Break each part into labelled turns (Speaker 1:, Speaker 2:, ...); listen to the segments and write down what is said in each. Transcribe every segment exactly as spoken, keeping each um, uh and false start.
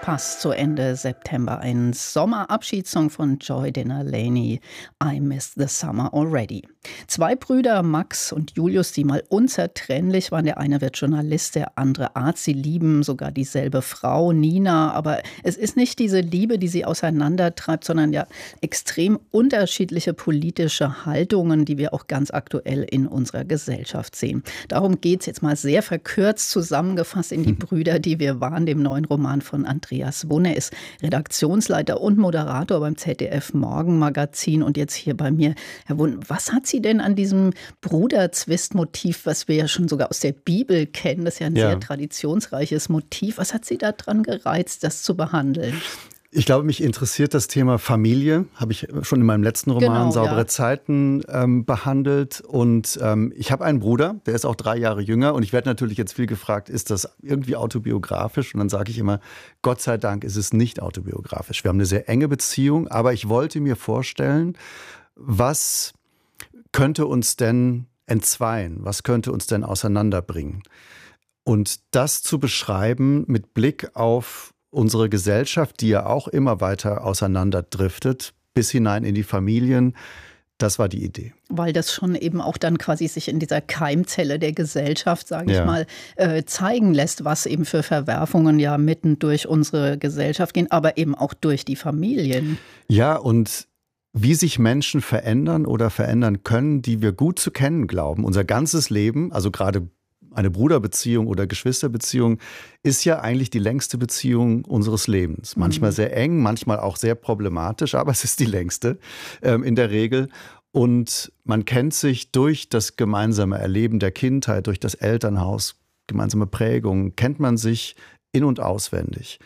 Speaker 1: passt zu Ende September. Ein Sommerabschiedssong von Joy Denalani, I Miss the Summer Already. Zwei Brüder, Max und Julius, die mal unzertrennlich waren. Der eine wird Journalist, der andere Arzt. Sie lieben sogar dieselbe Frau, Nina. Aber es ist nicht diese Liebe, die sie auseinandertreibt, sondern ja extrem unterschiedliche politische Haltungen, die wir auch ganz aktuell in unserer Gesellschaft sehen. Darum geht es jetzt mal sehr verkürzt zusammengefasst in Die Brüder, die wir waren, dem neuen Roman von Andreas Wunne. Er ist Redaktionsleiter und Moderator beim Z D F Morgenmagazin und jetzt hier bei mir. Herr Wunne, was hat Sie denn an diesem Bruder-Zwist-Motiv, was wir ja schon sogar aus der Bibel kennen, das ist ja ein ja. sehr traditionsreiches Motiv, was hat Sie daran gereizt, das zu behandeln?
Speaker 2: Ich glaube, mich interessiert das Thema Familie. Habe ich schon in meinem letzten Roman genau, Saubere ja. Zeiten ähm, behandelt. Und ähm, ich habe einen Bruder, der ist auch drei Jahre jünger. Und ich werde natürlich jetzt viel gefragt, ist das irgendwie autobiografisch? Und dann sage ich immer, Gott sei Dank ist es nicht autobiografisch. Wir haben eine sehr enge Beziehung. Aber ich wollte mir vorstellen, was könnte uns denn entzweien? Was könnte uns denn auseinanderbringen? Und das zu beschreiben mit Blick auf unsere Gesellschaft, die ja auch immer weiter auseinanderdriftet, bis hinein in die Familien, das war die Idee.
Speaker 1: Weil das schon eben auch dann quasi sich in dieser Keimzelle der Gesellschaft, sage ich ja. mal, äh, zeigen lässt, was eben für Verwerfungen ja mitten durch unsere Gesellschaft gehen, aber eben auch durch die Familien.
Speaker 2: Ja, und wie sich Menschen verändern oder verändern können, die wir gut zu kennen glauben, unser ganzes Leben, also gerade eine Bruderbeziehung oder Geschwisterbeziehung ist ja eigentlich die längste Beziehung unseres Lebens. Manchmal sehr eng, manchmal auch sehr problematisch, aber es ist die längste ähm, in der Regel. Und man kennt sich durch das gemeinsame Erleben der Kindheit, durch das Elternhaus, gemeinsame Prägungen, kennt man sich in- und auswendig.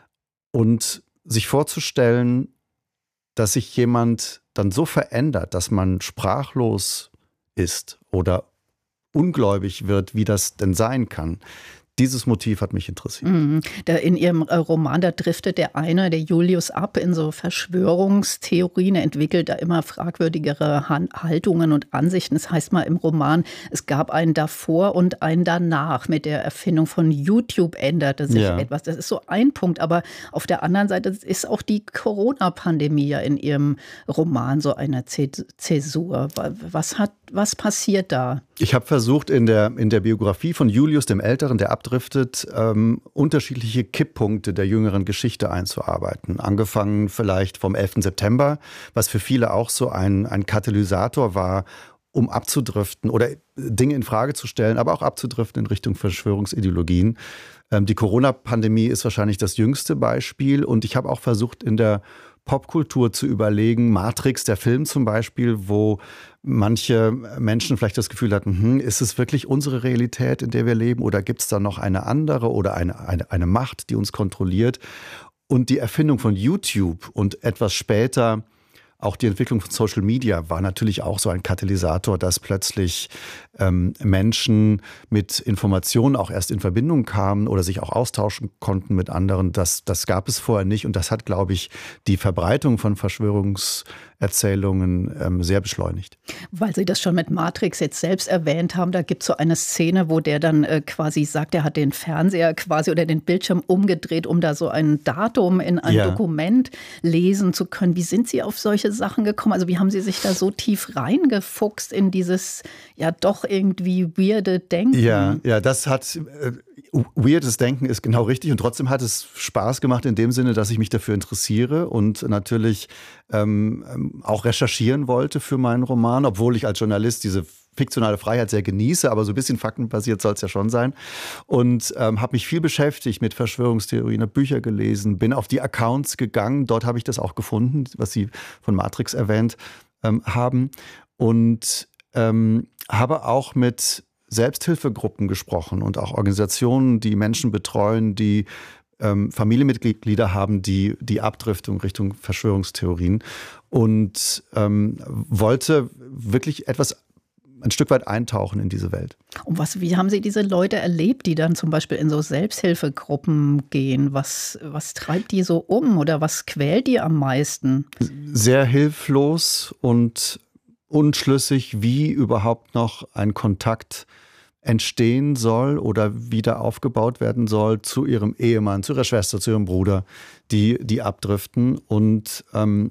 Speaker 2: Und sich vorzustellen, dass sich jemand dann so verändert, dass man sprachlos ist oder ungläubig wird, wie das denn sein kann. Dieses Motiv hat mich interessiert.
Speaker 1: Mhm. Da in Ihrem Roman, da driftet der eine, der Julius, ab in so Verschwörungstheorien. Er entwickelt da immer fragwürdigere Haltungen und Ansichten. Das heißt mal im Roman, es gab einen davor und einen danach. Mit der Erfindung von YouTube änderte sich ja. etwas. Das ist so ein Punkt. Aber auf der anderen Seite ist auch die Corona-Pandemie ja in Ihrem Roman so eine Zäsur. Was hat, was passiert da?
Speaker 2: Ich habe versucht, in der, in der Biografie von Julius, dem Älteren, der abdriftet, ähm, unterschiedliche Kipppunkte der jüngeren Geschichte einzuarbeiten. Angefangen vielleicht vom elften September, was für viele auch so ein, ein Katalysator war, um abzudriften oder Dinge in Frage zu stellen, aber auch abzudriften in Richtung Verschwörungsideologien. Ähm, die Corona-Pandemie ist wahrscheinlich das jüngste Beispiel. Und ich habe auch versucht, in der Popkultur zu überlegen, Matrix, der Film zum Beispiel, wo manche Menschen vielleicht das Gefühl hatten, hm, ist es wirklich unsere Realität, in der wir leben, oder gibt es da noch eine andere oder eine, eine, eine Macht, die uns kontrolliert? Und die Erfindung von YouTube und etwas später auch die Entwicklung von Social Media war natürlich auch so ein Katalysator, dass plötzlich ähm, Menschen mit Informationen auch erst in Verbindung kamen oder sich auch austauschen konnten mit anderen. Das, das gab es vorher nicht. Und das hat, glaube ich, die Verbreitung von Verschwörungserzählungen ähm, sehr beschleunigt.
Speaker 1: Weil Sie das schon mit Matrix jetzt selbst erwähnt haben, da gibt es so eine Szene, wo der dann äh, quasi sagt, er hat den Fernseher quasi oder den Bildschirm umgedreht, um da so ein Datum in ein ja. Dokument lesen zu können. Wie sind Sie auf solche Sachen gekommen? Also wie haben Sie sich da so tief reingefuchst in dieses ja doch irgendwie weirde Denken?
Speaker 2: Ja, ja, das hat äh, weirdes Denken ist genau richtig und trotzdem hat es Spaß gemacht in dem Sinne, dass ich mich dafür interessiere und natürlich ähm, auch recherchieren wollte für meinen Roman, obwohl ich als Journalist diese fiktionale Freiheit sehr genieße, aber so ein bisschen faktenbasiert soll es ja schon sein. Und ähm, habe mich viel beschäftigt mit Verschwörungstheorien, habe Bücher gelesen, bin auf die Accounts gegangen. Dort habe ich das auch gefunden, was Sie von Matrix erwähnt ähm, haben. Und ähm, habe auch mit Selbsthilfegruppen gesprochen und auch Organisationen, die Menschen betreuen, die ähm, Familienmitglieder haben, die die Abdriftung Richtung Verschwörungstheorien. Und ähm, wollte wirklich etwas ein Stück weit eintauchen in diese Welt.
Speaker 1: Und was, wie haben Sie diese Leute erlebt, die dann zum Beispiel in so Selbsthilfegruppen gehen? Was, was treibt die so um oder was quält die am meisten?
Speaker 2: Sehr hilflos und unschlüssig, wie überhaupt noch ein Kontakt entstehen soll oder wieder aufgebaut werden soll zu ihrem Ehemann, zu ihrer Schwester, zu ihrem Bruder, die, die abdriften. Und ähm,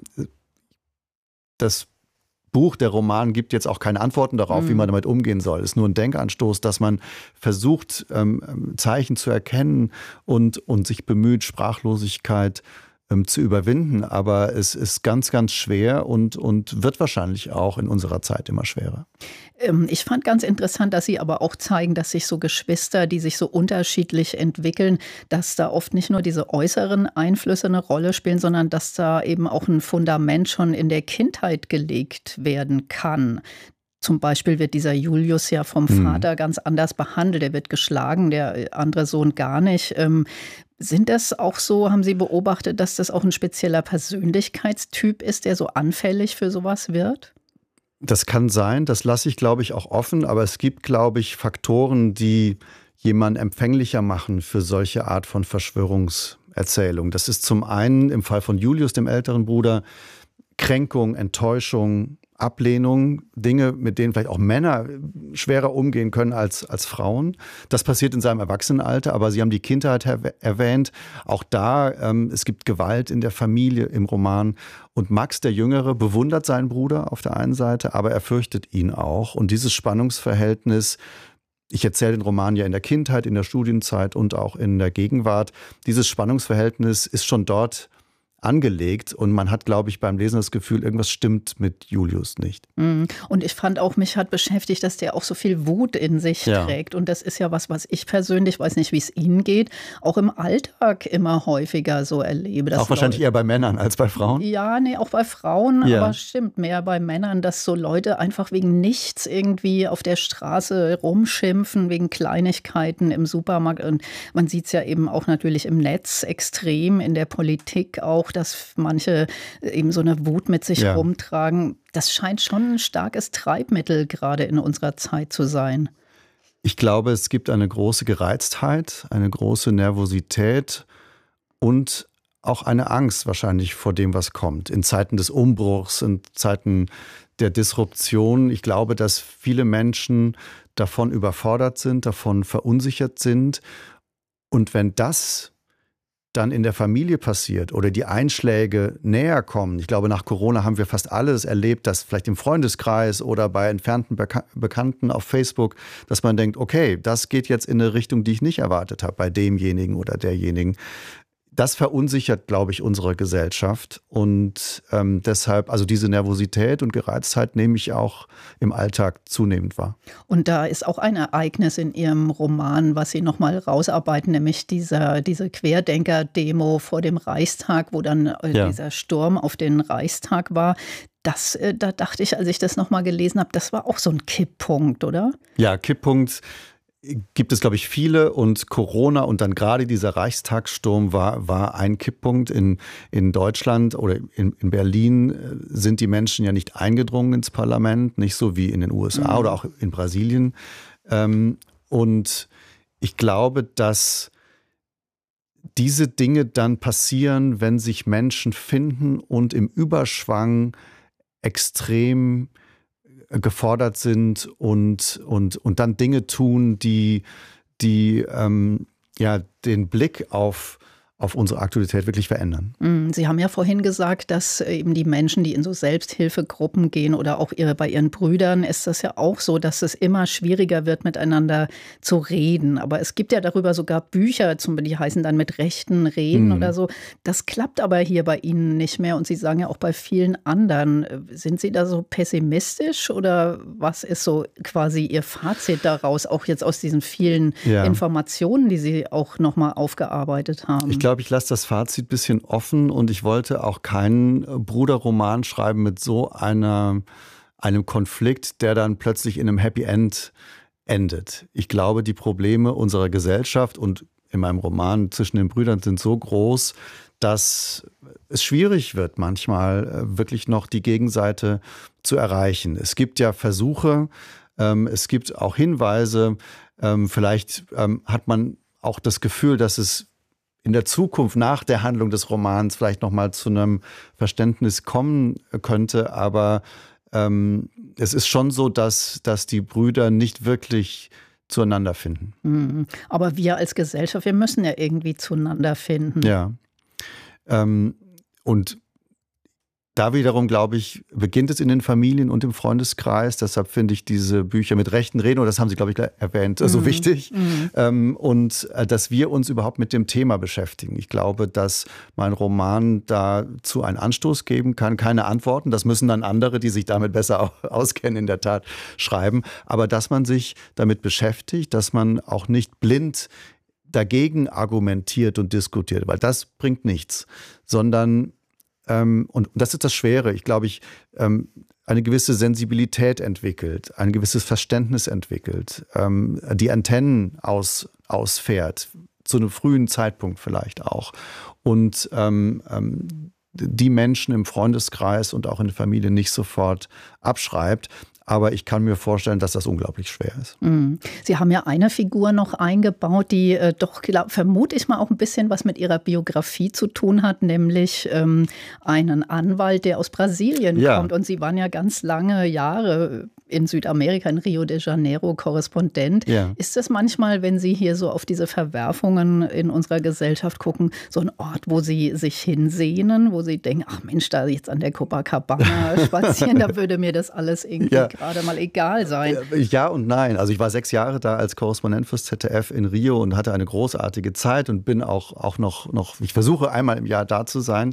Speaker 2: das Buch, der Roman gibt jetzt auch keine Antworten darauf, mhm. wie man damit umgehen soll. Es ist nur ein Denkanstoß, dass man versucht, ähm, Zeichen zu erkennen und, und sich bemüht, Sprachlosigkeit ähm, zu überwinden. Aber es ist ganz, ganz schwer und, und wird wahrscheinlich auch in unserer Zeit immer schwerer.
Speaker 1: Ähm, ich fand ganz interessant, dass Sie aber auch zeigen, dass sich so Geschwister, die sich so unterschiedlich entwickeln, dass da oft nicht nur diese äußeren Einflüsse eine Rolle spielen, sondern dass da eben auch ein Fundament schon in der Kindheit gelegt werden kann. Zum Beispiel wird dieser Julius ja vom Vater mhm. ganz anders behandelt. Er wird geschlagen, der andere Sohn gar nicht. Ähm, sind das auch so, haben Sie beobachtet, dass das auch ein spezieller Persönlichkeitstyp ist, der so anfällig für sowas wird?
Speaker 2: Das kann sein, das lasse ich, glaube ich, auch offen. Aber es gibt, glaube ich, Faktoren, die jemanden empfänglicher machen für solche Art von Verschwörungserzählung. Das ist zum einen im Fall von Julius, dem älteren Bruder, Kränkung, Enttäuschung, Ablehnung, Dinge, mit denen vielleicht auch Männer schwerer umgehen können als, als Frauen. Das passiert in seinem Erwachsenenalter, aber Sie haben die Kindheit erwähnt. Auch da, ähm, es gibt Gewalt in der Familie im Roman. Und Max, der Jüngere, bewundert seinen Bruder auf der einen Seite, aber er fürchtet ihn auch. Und dieses Spannungsverhältnis, ich erzähle den Roman ja in der Kindheit, in der Studienzeit und auch in der Gegenwart, dieses Spannungsverhältnis ist schon dort angelegt und man hat, glaube ich, beim Lesen das Gefühl, irgendwas stimmt mit Julius nicht.
Speaker 1: Und ich fand auch, mich hat beschäftigt, dass der auch so viel Wut in sich ja. trägt und das ist ja was, was ich persönlich, weiß nicht, wie es Ihnen geht, auch im Alltag immer häufiger so erlebe.
Speaker 2: Auch wahrscheinlich Leute, eher bei Männern als bei Frauen?
Speaker 1: Ja, nee, auch bei Frauen,
Speaker 2: ja.
Speaker 1: aber stimmt, mehr bei Männern, dass so Leute einfach wegen nichts irgendwie auf der Straße rumschimpfen, wegen Kleinigkeiten im Supermarkt und man sieht es ja eben auch natürlich im Netz extrem, in der Politik auch, dass manche eben so eine Wut mit sich ja. rumtragen. Das scheint schon ein starkes Treibmittel gerade in unserer Zeit zu sein.
Speaker 2: Ich glaube, es gibt eine große Gereiztheit, eine große Nervosität und auch eine Angst wahrscheinlich vor dem, was kommt. In Zeiten des Umbruchs, in Zeiten der Disruption. Ich glaube, dass viele Menschen davon überfordert sind, davon verunsichert sind. Und wenn das dann in der Familie passiert oder die Einschläge näher kommen. Ich glaube, nach Corona haben wir fast alles erlebt, dass vielleicht im Freundeskreis oder bei entfernten Beka- Bekannten auf Facebook, dass man denkt, okay, das geht jetzt in eine Richtung, die ich nicht erwartet habe, bei demjenigen oder derjenigen. Das verunsichert, glaube ich, unsere Gesellschaft und ähm, deshalb, also diese Nervosität und Gereiztheit nehme ich auch im Alltag zunehmend wahr.
Speaker 1: Und da ist auch ein Ereignis in Ihrem Roman, was Sie nochmal rausarbeiten, nämlich dieser, diese Querdenker-Demo vor dem Reichstag, wo dann äh, ja. dieser Sturm auf den Reichstag war. Das, äh, da dachte ich, als ich das nochmal gelesen habe, das war auch so ein Kipppunkt, oder?
Speaker 2: Ja, Kipppunkt. Gibt es, glaube ich, viele und Corona und dann gerade dieser Reichstagssturm war, war ein Kipppunkt. In, in Deutschland oder in, in Berlin sind die Menschen ja nicht eingedrungen ins Parlament, nicht so wie in den U S A mhm. oder auch in Brasilien. Und ich glaube, dass diese Dinge dann passieren, wenn sich Menschen finden und im Überschwang extrem gefordert sind und, und, und dann Dinge tun, die, die ähm, ja, den Blick auf, auf unsere Aktualität wirklich verändern.
Speaker 1: Sie haben ja vorhin gesagt, dass eben die Menschen, die in so Selbsthilfegruppen gehen oder auch ihre, bei ihren Brüdern, ist das ja auch so, dass es immer schwieriger wird, miteinander zu reden. Aber es gibt ja darüber sogar Bücher, die heißen dann mit Rechten reden hm. oder so. Das klappt aber hier bei Ihnen nicht mehr und Sie sagen ja auch bei vielen anderen. Sind Sie da so pessimistisch oder was ist so quasi Ihr Fazit daraus, auch jetzt aus diesen vielen ja. Informationen, die Sie auch nochmal aufgearbeitet haben?
Speaker 2: Ich glaube, ich lasse das Fazit ein bisschen offen und ich wollte auch keinen Bruderroman schreiben mit so einer, einem Konflikt, der dann plötzlich in einem Happy End endet. Ich glaube, die Probleme unserer Gesellschaft und in meinem Roman zwischen den Brüdern sind so groß, dass es schwierig wird, manchmal wirklich noch die Gegenseite zu erreichen. Es gibt ja Versuche, es gibt auch Hinweise, vielleicht hat man auch das Gefühl, dass es in der Zukunft nach der Handlung des Romans vielleicht noch mal zu einem Verständnis kommen könnte. Aber ähm, es ist schon so, dass, dass die Brüder nicht wirklich zueinander finden.
Speaker 1: Mhm. Aber wir als Gesellschaft, wir müssen ja irgendwie zueinander finden.
Speaker 2: Ja. Ähm, und da wiederum, glaube ich, beginnt es in den Familien und im Freundeskreis. Deshalb finde ich diese Bücher mit rechten Reden, und das haben Sie, glaube ich, erwähnt, so mhm. wichtig. Mhm. Ähm, und äh, dass wir uns überhaupt mit dem Thema beschäftigen. Ich glaube, dass mein Roman dazu einen Anstoß geben kann. Keine Antworten, das müssen dann andere, die sich damit besser auskennen, in der Tat schreiben. Aber dass man sich damit beschäftigt, dass man auch nicht blind dagegen argumentiert und diskutiert, weil das bringt nichts, sondern Ähm, und das ist das Schwere. Ich glaube, ich ähm, eine gewisse Sensibilität entwickelt, ein gewisses Verständnis entwickelt, ähm, die Antennen aus, ausfährt, zu einem frühen Zeitpunkt vielleicht auch. Und ähm, ähm, die Menschen im Freundeskreis und auch in der Familie nicht sofort abschreibt. Aber ich kann mir vorstellen, dass das unglaublich schwer ist.
Speaker 1: Sie haben ja eine Figur noch eingebaut, die äh, doch, glaub, vermute ich mal, auch ein bisschen was mit Ihrer Biografie zu tun hat, nämlich ähm, einen Anwalt, der aus Brasilien ja. kommt. Und Sie waren ja ganz lange Jahre in Südamerika, in Rio de Janeiro, Korrespondent. Ja. Ist das manchmal, wenn Sie hier so auf diese Verwerfungen in unserer Gesellschaft gucken, so ein Ort, wo Sie sich hinsehnen, wo Sie denken, ach Mensch, da jetzt an der Copacabana spazieren, da würde mir das alles irgendwie ja. gerade mal egal sein?
Speaker 2: Ja und nein. Also ich war sechs Jahre da als Korrespondent fürs Z D F in Rio und hatte eine großartige Zeit und bin auch, auch noch, noch, ich versuche einmal im Jahr da zu sein.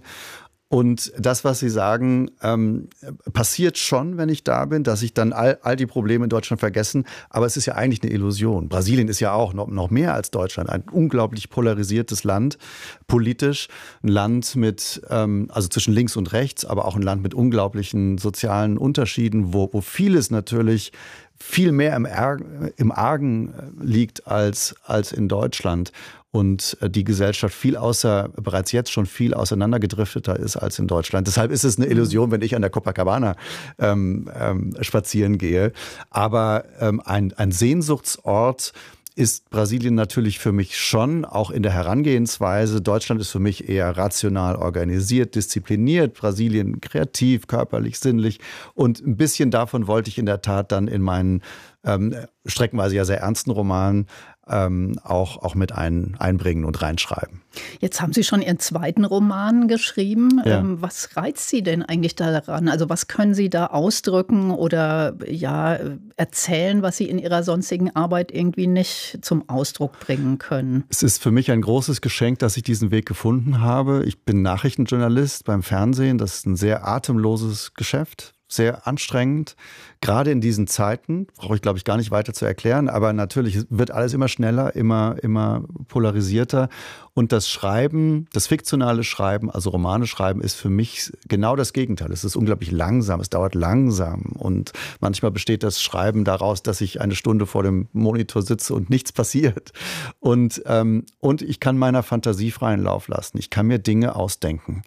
Speaker 2: Und das, was Sie sagen, ähm, passiert schon, wenn ich da bin, dass ich dann all, all die Probleme in Deutschland vergessen. Aber es ist ja eigentlich eine Illusion. Brasilien ist ja auch noch, noch mehr als Deutschland. Ein unglaublich polarisiertes Land, politisch. Ein Land mit, ähm, also zwischen links und rechts, aber auch ein Land mit unglaublichen sozialen Unterschieden, wo, wo vieles natürlich viel mehr im, Argen, im Argen liegt als, als in Deutschland. Und die Gesellschaft viel außer, bereits jetzt schon viel auseinandergedrifteter ist als in Deutschland. Deshalb ist es eine Illusion, wenn ich an der Copacabana ähm, ähm, spazieren gehe. Aber ähm, ein, ein Sehnsuchtsort ist Brasilien natürlich für mich schon, auch in der Herangehensweise. Deutschland ist für mich eher rational organisiert, diszipliniert. Brasilien kreativ, körperlich, sinnlich. Und ein bisschen davon wollte ich in der Tat dann in meinen ähm, streckenweise ja sehr ernsten Romanen Ähm, auch, auch mit ein, einbringen und reinschreiben.
Speaker 1: Jetzt haben Sie schon Ihren zweiten Roman geschrieben.
Speaker 2: Ja.
Speaker 1: Ähm, was reizt Sie denn eigentlich daran? Also was können Sie da ausdrücken oder ja, erzählen, was Sie in Ihrer sonstigen Arbeit irgendwie nicht zum Ausdruck bringen können?
Speaker 2: Es ist für mich ein großes Geschenk, dass ich diesen Weg gefunden habe. Ich bin Nachrichtenjournalist beim Fernsehen. Das ist ein sehr atemloses Geschäft. Sehr anstrengend, gerade in diesen Zeiten, brauche ich glaube ich gar nicht weiter zu erklären, aber natürlich wird alles immer schneller, immer, immer polarisierter und das Schreiben, das fiktionale Schreiben, also Romane schreiben, ist für mich genau das Gegenteil. Es ist unglaublich langsam, es dauert langsam und manchmal besteht das Schreiben daraus, dass ich eine Stunde vor dem Monitor sitze und nichts passiert und, ähm, und ich kann meiner Fantasie freien Lauf lassen, ich kann mir Dinge ausdenken.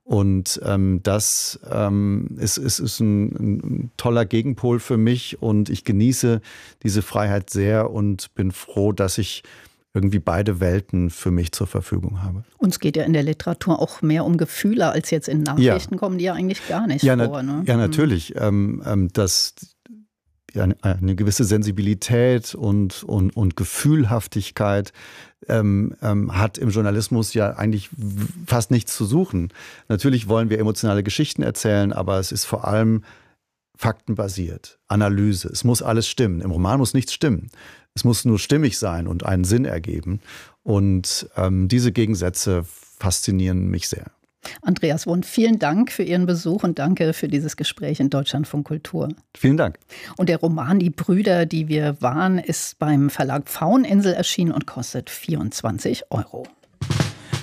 Speaker 2: Und ähm, das ähm, ist, ist, ist ein, ein toller Gegenpol für mich und ich genieße diese Freiheit sehr und bin froh, dass ich irgendwie beide Welten für mich zur Verfügung habe.
Speaker 1: Uns geht ja in der Literatur auch mehr um Gefühle als jetzt in Nachrichten, ja. kommen die ja eigentlich gar nicht
Speaker 2: ja,
Speaker 1: vor.
Speaker 2: Na,
Speaker 1: ne?
Speaker 2: Ja, natürlich. Mhm. Ähm, das Eine, eine gewisse Sensibilität und, und, und Gefühlhaftigkeit ähm, ähm, hat im Journalismus ja eigentlich fast nichts zu suchen. Natürlich wollen wir emotionale Geschichten erzählen, aber es ist vor allem faktenbasiert, Analyse. Es muss alles stimmen. Im Roman muss nichts stimmen. Es muss nur stimmig sein und einen Sinn ergeben. Und ähm, diese Gegensätze faszinieren mich sehr.
Speaker 1: Andreas Wund, vielen Dank für Ihren Besuch und danke für dieses Gespräch in Deutschlandfunk Kultur.
Speaker 2: Vielen Dank.
Speaker 1: Und der Roman Die Brüder, die wir waren, ist beim Verlag Pfaueninsel erschienen und kostet vierundzwanzig Euro.